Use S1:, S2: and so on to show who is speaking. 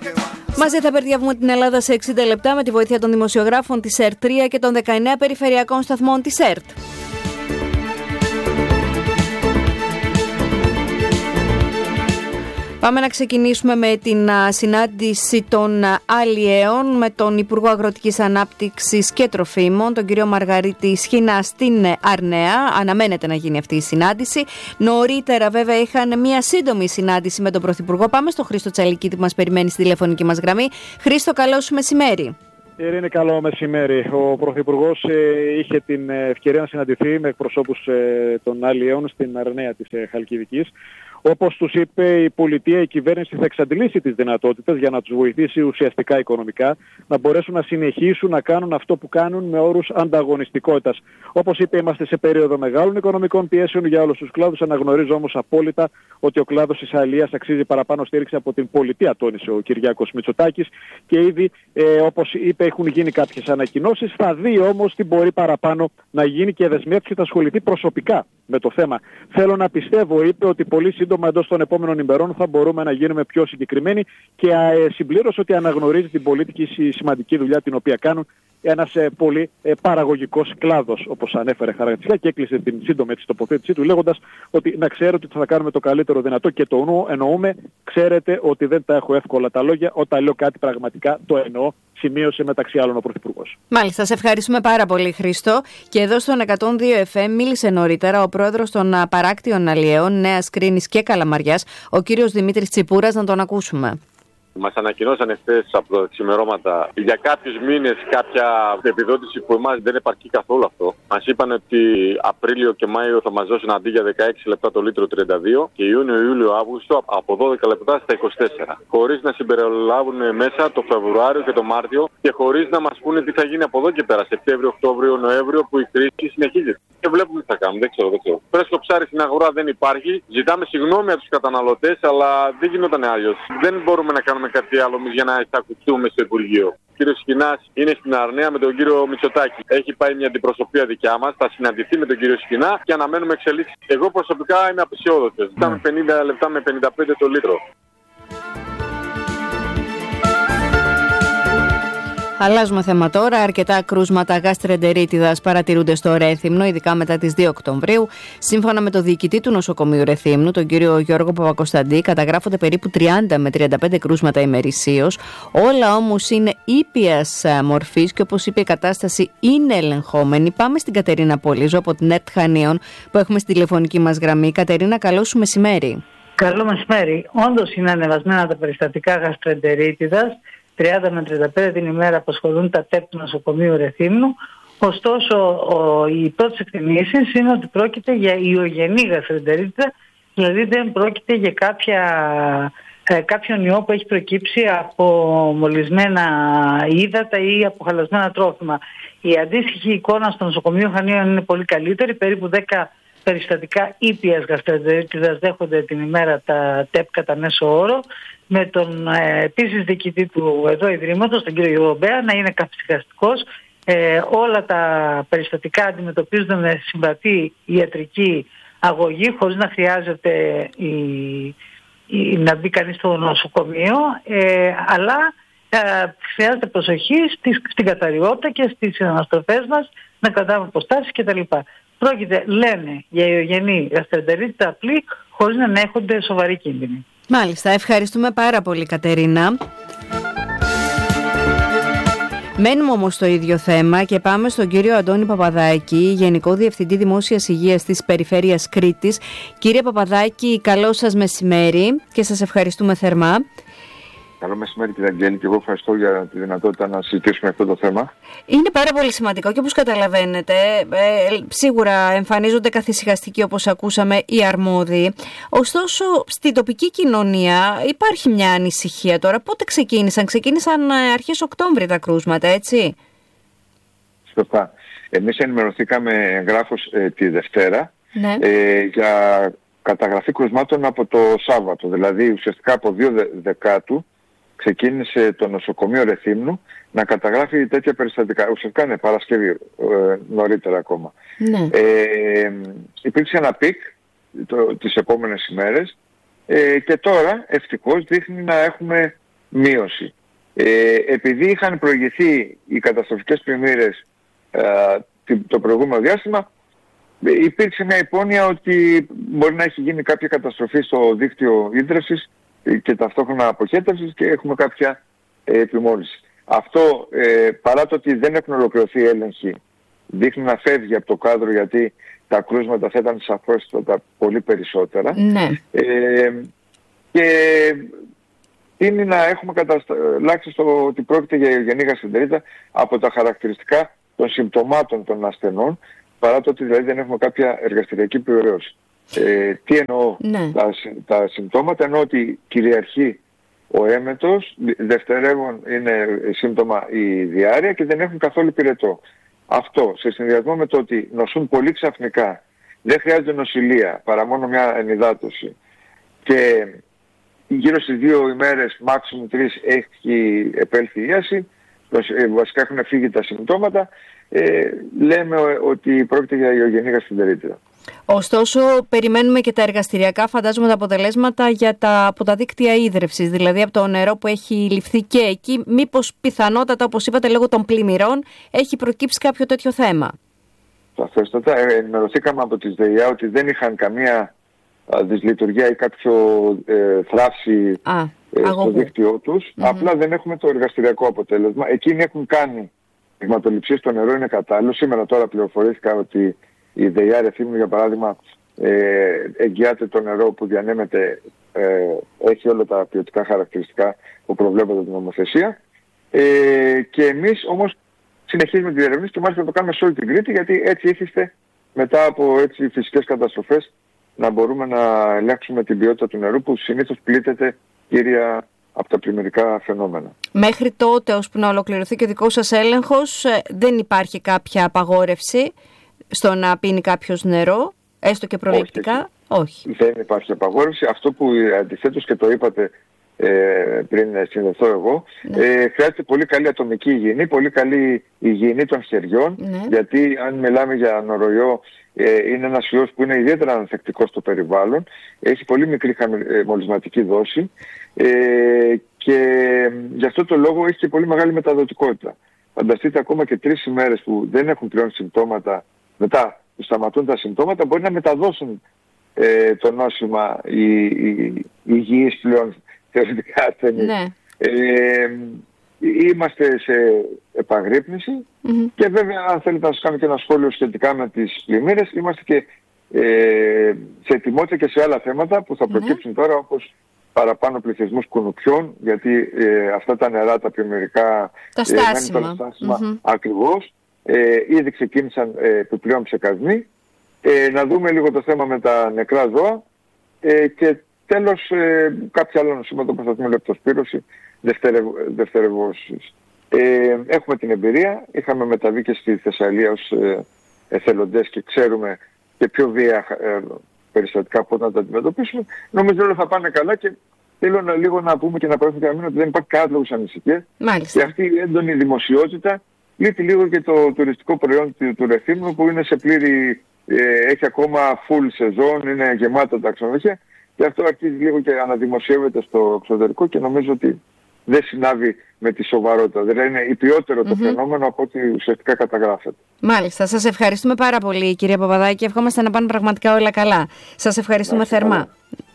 S1: Μαζί θα περδιαβούμε την Ελλάδα σε 60 λεπτά με τη βοήθεια των δημοσιογράφων της ΕΡΤ3 και των 19 περιφερειακών σταθμών της ΕΡΤ. Πάμε να ξεκινήσουμε με την συνάντηση των αλλιέων με τον Υπουργό Αγροτικής Ανάπτυξης και Τροφίμων, τον κύριο Μαργαρίτη Σχοινά, στην Αρναία. Αναμένεται να γίνει αυτή η συνάντηση. Νωρίτερα, βέβαια, είχαν μια σύντομη συνάντηση με τον Πρωθυπουργό. Πάμε στο Χρήστο Τσαλική που μας περιμένει στη τηλεφωνική μας γραμμή. Χρήστο, καλό σου μεσημέρι.
S2: Είναι καλό μεσημέρι. Ο Πρωθυπουργός είχε την ευκαιρία να συναντηθεί με εκπροσώπους των αλλιέων στην Αρναία της Χαλκιδικής. Όπως τους είπε η πολιτεία, η κυβέρνηση θα εξαντλήσει τις δυνατότητες για να τους βοηθήσει ουσιαστικά οικονομικά, να μπορέσουν να συνεχίσουν να κάνουν αυτό που κάνουν με όρους ανταγωνιστικότητας. Όπως είπε, είμαστε σε περίοδο μεγάλων οικονομικών πιέσεων για όλους τους κλάδους. Αναγνωρίζω όμως απόλυτα ότι ο κλάδος της αλληλείας αξίζει παραπάνω στήριξη από την πολιτεία, τόνισε ο Κυριάκος Μητσοτάκης. Και ήδη, όπως είπε, έχουν γίνει κάποιες ανακοινώσεις. Θα δει όμως τι μπορεί παραπάνω να γίνει και δεσμεύτηκε θα ασχοληθεί προσωπικά με το θέμα. Θέλω να πιστεύω, είπε, ότι πολύ σύντομα εντός των επόμενων ημερών θα μπορούμε να γίνουμε πιο συγκεκριμένοι και συμπλήρωσε ότι αναγνωρίζει την πολιτική σημαντική δουλειά την οποία κάνουν ένας πολύ παραγωγικός κλάδος, όπως ανέφερε χαρακτηριστικά, και έκλεισε την σύντομη τοποθέτησή του λέγοντας ότι να ξέρετε ότι θα κάνουμε το καλύτερο δυνατό και το εννοούμε. Ξέρετε ότι δεν τα έχω εύκολα τα λόγια. Όταν λέω κάτι πραγματικά το εννοώ, σημείωσε μεταξύ άλλων ο Πρωθυπουργός.
S1: Μάλιστα, σε ευχαριστούμε πάρα πολύ, Χρήστο. Και εδώ στον 102 FM μίλησε νωρίτερα ο πρόεδρος των παράκτιων αλλιέων Νέας Κρίνης και Καλαμαριάς, ο κύριος Δημήτρης Τσιπούρας, να τον ακούσουμε.
S3: Μας ανακοινώσανε χθες από τα ξημερώματα για κάποιους μήνες κάποια επιδότηση που εμάς δεν επαρκεί καθόλου αυτό. Μας είπαν ότι Απρίλιο και Μάιο θα μας δώσουν αντί για 16 λεπτά το λίτρο 32 και Ιούνιο, Ιούλιο, Αύγουστο από 12 λεπτά στα 24. Χωρίς να συμπεριλάβουν μέσα το Φεβρουάριο και το Μάρτιο και χωρίς να μας πούνε τι θα γίνει από εδώ και πέρα, Σεπτέμβριο, Οκτώβριο, Νοέμβριο, που η κρίση συνεχίζεται. Και βλέπουμε τι θα κάνουμε, δεν ξέρω. Φρέσκο ψάρι στην αγορά δεν υπάρχει. Ζητάμε συγγνώμη από τους καταναλωτές, αλλά δεν γινόταν αλλιώς. Δεν μπορούμε να κάνουμε κάτι άλλο για να εισακουστούμε στο Υπουργείο. Ο κύριος Σχοινάς είναι στην Αρναία με τον κύριο Μητσοτάκη. Έχει πάει μια αντιπροσωπεία δικιά μας, θα συναντηθεί με τον κύριο Σχοινά και αναμένουμε εξελίξεις. Εγώ προσωπικά είμαι απεσιόδοξος. Ζητάμε 50 λεπτά με 55 το λίτρο.
S1: Αλλάζουμε θέμα τώρα. Αρκετά κρούσματα γαστρεντερίτιδας παρατηρούνται στο Ρέθυμνο, ειδικά μετά τις 2 Οκτωβρίου. Σύμφωνα με το διοικητή του νοσοκομείου Ρεθύμνου, τον κύριο Γιώργο Παπακοσταντή, καταγράφονται περίπου 30 με 35 κρούσματα ημερησίως. Όλα όμως είναι ήπιας μορφής και, όπως είπε, η κατάσταση είναι ελεγχόμενη. Πάμε στην Κατερίνα Πολύζο από την ΕΡΤ Χανίων που έχουμε στη τηλεφωνική μας γραμμή. Κατερίνα, καλό σου μεσημέρι.
S4: Καλό μεσημέρι. Όντως είναι ανεβασμένα τα περιστατικά γαστρεντερίτιδας. 30 με 35 την ημέρα απασχολούν τα ΤΕΠ του νοσοκομείου Ρεθύμνου. Ωστόσο, οι πρώτες εκτιμήσεις είναι ότι πρόκειται για ιογενή γαστρεντερίτιδα, δηλαδή δεν πρόκειται για κάποιον ιό που έχει προκύψει από μολυσμένα ύδατα ή από χαλασμένα τρόφιμα. Η αντίστοιχη εικόνα στο νοσοκομείο Χανίων είναι πολύ καλύτερη, περίπου 10 περιστατικά ήπιας γαστρεντερίτιδας δέχονται την ημέρα τα ΤΕΠ κατά μέσο όρο, με τον επίσης διοικητή του εδώ Ιδρύματος, τον κύριο Γιωβομπέα, να είναι καθησυχαστικός. Όλα τα περιστατικά αντιμετωπίζονται με συμβατή ιατρική αγωγή, χωρίς να χρειάζεται να μπει κανείς στο νοσοκομείο, αλλά χρειάζεται προσοχή στην καθαριότητα και στις αναστροφές μας, να κρατάμε αποστάσεις κτλ. Πρόκειται, λένε, για ιογενή γαστρεντερίτιδα απλή, χωρίς να έχονται σοβαροί κίνδυνοι.
S1: Μάλιστα, ευχαριστούμε πάρα πολύ, Κατερίνα. Μένουμε όμως στο ίδιο θέμα και πάμε στον κύριο Αντώνη Παπαδάκη, Γενικό Διευθυντή Δημόσιας Υγείας της Περιφέρειας Κρήτης. Κύριε Παπαδάκη, καλό σας μεσημέρι και σας ευχαριστούμε θερμά.
S5: Καλό μεσημέρι, κύριε Αγγέλη, και εγώ ευχαριστώ για τη δυνατότητα να συζητήσουμε αυτό το θέμα.
S1: Είναι πάρα πολύ σημαντικό και όπως καταλαβαίνετε, σίγουρα εμφανίζονται καθησυχαστικοί, όπως ακούσαμε, οι αρμόδιοι. Ωστόσο, στην τοπική κοινωνία υπάρχει μια ανησυχία τώρα. Πότε ξεκίνησαν αρχές Οκτώβρη τα κρούσματα, έτσι?
S5: Σωστά. Εμείς ενημερωθήκαμε εγγράφως τη Δευτέρα, ναι, για καταγραφή κρουσμάτων από το Σάββατο. Δηλαδή, ουσιαστικά από 2 Δεκάτου ξεκίνησε το νοσοκομείο Ρεθύμνου να καταγράφει τέτοια περιστατικά. Ουσιαστικά είναι Παρασκευή, νωρίτερα ακόμα. Ναι. Υπήρξε ένα πικ τις επόμενες ημέρες και τώρα ευτυχώς δείχνει να έχουμε μείωση. Επειδή είχαν προηγηθεί οι καταστροφικές πλημμύρες το προηγούμενο διάστημα, υπήρξε μια υπόνοια ότι μπορεί να έχει γίνει κάποια καταστροφή στο δίκτυο ίδρευσης και ταυτόχρονα αποχέτευσης και έχουμε κάποια επιμόλυνση. Αυτό, παρά το ότι δεν έχουν ολοκληρωθεί έλεγχοι, δείχνει να φεύγει από το κάδρο, γιατί τα κρούσματα θα ήταν σαφώς πολύ περισσότερα.
S1: Ναι.
S5: Και είναι να έχουμε κατασταλάξει στο ότι πρόκειται για ιογενή γαστρεντερίτιδα από τα χαρακτηριστικά των συμπτωμάτων των ασθενών, παρά το ότι δηλαδή δεν έχουμε κάποια εργαστηριακή επιβεβαίωση. Τι εννοώ?
S1: Ναι.
S5: Τα συμπτώματα εννοώ ότι κυριαρχεί ο έμετος, δευτερεύον είναι σύμπτωμα η διάρρεια και δεν έχουν καθόλου πυρετό. Αυτό σε συνδυασμό με το ότι νοσούν πολύ ξαφνικά, δεν χρειάζεται νοσηλεία παρά μόνο μια ενυδάτωση και γύρω στις 2 ημέρες, maximum 3, έχει επέλθει η ίαση, βασικά έχουν φύγει τα συμπτώματα, λέμε ότι πρόκειται για ιογενή γαστρεντερίτιδα.
S1: Ωστόσο, περιμένουμε και τα εργαστηριακά, φαντάζομαι, τα αποτελέσματα από τα δίκτυα ίδρευσης, δηλαδή από το νερό που έχει ληφθεί και εκεί. Μήπως πιθανότατα, όπως είπατε, λόγω των πλημμυρών, έχει προκύψει κάποιο τέτοιο θέμα?
S5: Σαφέστατα. Ενημερωθήκαμε από τις ΔΕΙΑ ότι δεν είχαν καμία δυσλειτουργία ή κάποιο θράψη στο δίκτυό τους. Απλά δεν έχουμε το εργαστηριακό αποτέλεσμα. Εκείνοι έχουν κάνει αιματοληψίες, το νερό είναι κατάλληλο. Σήμερα τώρα πληροφορήθηκα ότι η ΔΕΙΑ Ρεθύμνου, για παράδειγμα, εγγυάται το νερό που διανέμεται, έχει όλα τα ποιοτικά χαρακτηριστικά που προβλέπονται την νομοθεσία. Και εμείς όμως συνεχίζουμε τη διερεύνηση και μάλιστα το κάνουμε σε όλη την Κρήτη, γιατί έτσι ήθιστε μετά από φυσικές καταστροφές να μπορούμε να ελέγξουμε την ποιότητα του νερού που συνήθως πλήττεται κύρια από τα πλημμυρικά φαινόμενα. Μέχρι
S1: τότε, ώσπου να ολοκληρωθεί και ο δικός σας έλεγχος, δεν υπάρχει κάποια απαγόρευση στο να πίνει κάποιος νερό, έστω και προληπτικά? Όχι.
S5: Δεν υπάρχει απαγόρευση. Αυτό που αντιθέτως και το είπατε πριν συνδεθώ εγώ, χρειάζεται πολύ καλή ατομική υγιεινή, πολύ καλή υγιεινή των χεριών, γιατί αν μιλάμε για νοροϊό, είναι ένας ιός που είναι ιδιαίτερα ανθεκτικός στο περιβάλλον, έχει πολύ μικρή μολυσματική δόση και γι' αυτό το λόγο έχει και πολύ μεγάλη μεταδοτικότητα. Φανταστείτε, ακόμα και 3 ημέρες που δεν έχουν πλέον συμπτώματα, μετά που σταματούν τα συμπτώματα, μπορεί να μεταδώσουν το νόσημα οι υγιείς πλέον θεωρητικά ασθενείς.
S1: Ναι.
S5: Είμαστε σε επαγρύπνηση και βέβαια, αν θέλετε να σας κάνω και ένα σχόλιο σχετικά με τις πλημμύρες, είμαστε και σε ετοιμότητα και σε άλλα θέματα που θα προκύψουν τώρα, όπως παραπάνω πληθυσμούς κουνουπιών, γιατί αυτά τα νερά, τα πλημμυρικά,
S1: τα στάσιμα,
S5: ακριβώς, ήδη ξεκίνησαν επιπλέον ψεκασμοί. Να δούμε λίγο το θέμα με τα νεκρά ζώα και τέλος κάποια άλλα νοσήματα όπως θα πούμε λεπτοσπύρωση, δευτερευώσεις. Έχουμε την εμπειρία, είχαμε μεταβεί και στη Θεσσαλία ως εθελοντές και ξέρουμε και πιο βία περιστατικά πώς να τα αντιμετωπίσουμε. Νομίζω όλα θα πάνε καλά και θέλω λίγο να πούμε και να παρέχουμε ότι δεν υπάρχει κανένα λόγος ανησυχίας. Και αυτή η έντονη δημοσιότητα λείπει λίγο και το τουριστικό προϊόν του Ρεθύμνου που είναι σε πλήρη, έχει ακόμα full σεζόν, είναι γεμάτα τα ξενοδοχεία και αυτό αρχίζει λίγο και αναδημοσιεύεται στο εξωτερικό και νομίζω ότι δεν συνάδει με τη σοβαρότητα. Δηλαδή είναι υπιότερο το φαινόμενο από ό,τι ουσιαστικά καταγράφεται.
S1: Μάλιστα. Σας ευχαριστούμε πάρα πολύ, κυρία Παπαδάκη. Ευχόμαστε να πάνε πραγματικά όλα καλά. Σας ευχαριστούμε θερμά.